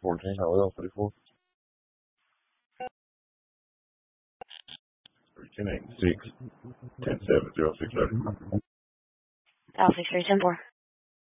14, how else, 34? 10-8-6, 10-7, 0-6-30. Alpha 3, 10-4.